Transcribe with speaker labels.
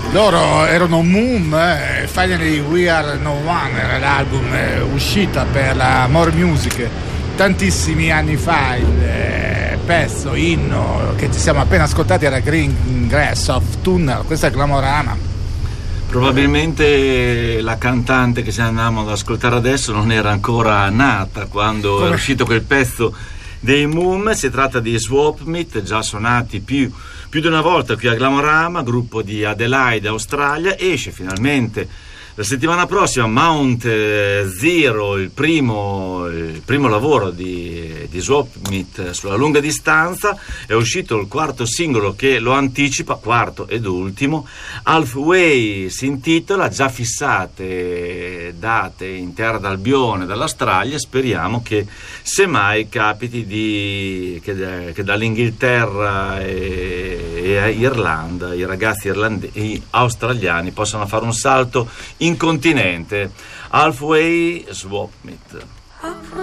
Speaker 1: Loro erano Moon, Finally We Are No One era l'album uscita per la More Music tantissimi anni fa. Il pezzo, inno che ci siamo appena ascoltati era Green Grass of Tunnel, questa è Glamorama.
Speaker 2: Probabilmente la cantante che ci andiamo ad ascoltare adesso non era ancora nata quando è uscito quel pezzo dei Moon. Si tratta di Swap Meet, già suonati più di una volta qui a Glamorama, gruppo di Adelaide, Australia. Esce finalmente la settimana prossima Mount Zero, il primo lavoro di Swap Meet sulla lunga distanza. È uscito il quarto singolo che lo anticipa, quarto ed ultimo. Halfway si intitola, già fissate date in terra d'Albione dall'Australia. Speriamo che semmai capiti che dall'Inghilterra e Irlanda i ragazzi australiani possano fare un salto in continente. Halfway Swap Meet.